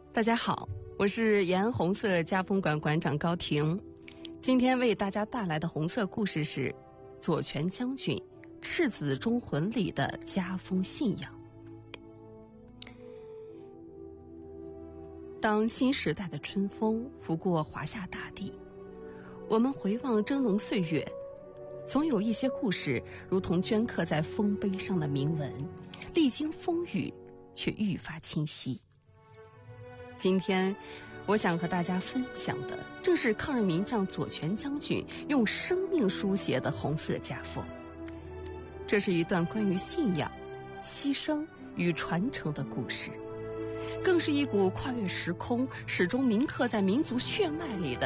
大家好，我是延安红色家风馆馆长高婷。今天为大家带来的红色故事是左权将军赤子忠魂里的家风信仰。当新时代的春风拂过华夏大地，我们回望峥嵘岁月，总有一些故事如同镌刻在丰碑上的铭文，历经风雨却愈发清晰。今天我想和大家分享的正是抗日名将左权将军用生命书写的红色家风。这是一段关于信仰、牺牲与传承的故事，更是一股跨越时空、始终铭刻在民族血脉里的